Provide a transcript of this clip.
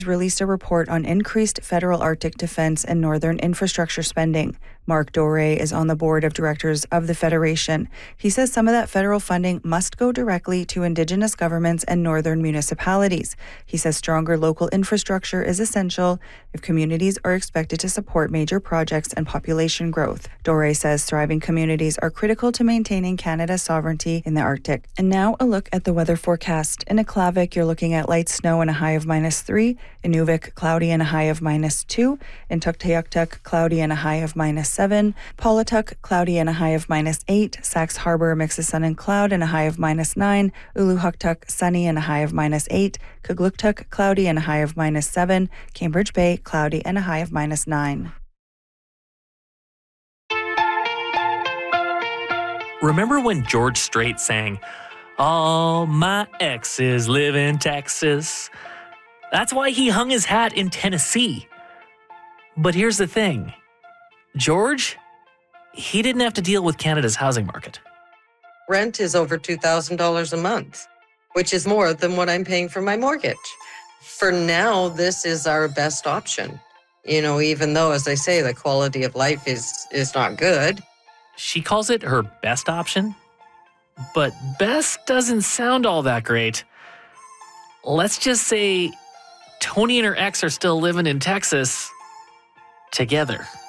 released a report on increased federal Arctic defense and northern infrastructure spending. Mark Doré is on the board of directors of the Federation. He says some of that federal funding must go directly to Indigenous governments and northern municipalities. He says stronger local infrastructure is essential if communities are expected to support major projects and population growth. Doré says thriving communities are critical to maintaining Canada's sovereignty in the Arctic. And now a look at the weather forecast. In Aklavik, you're looking at light snow and a high of -3. Inuvik, cloudy and a high of -2. In Tuktoyaktuk, cloudy and a high of -7. Pawatuck, cloudy and a high of -8. Sax Harbor, mix of sun and cloud and a high of -9. Uluhuktuk, sunny and a high of -8. Kugluktuk, cloudy and a high of -7. Cambridge Bay, cloudy and a high of -9. Remember when George Strait sang, "All my exes live in Texas"? That's why he hung his hat in Tennessee. But here's the thing. George, he didn't have to deal with Canada's housing market. Rent is over $2,000 a month, which is more than what I'm paying for my mortgage. For now, this is our best option. Even though, as I say, the quality of life is not good. She calls it her best option, but best doesn't sound all that great. Let's just say Tony and her ex are still living in Texas together.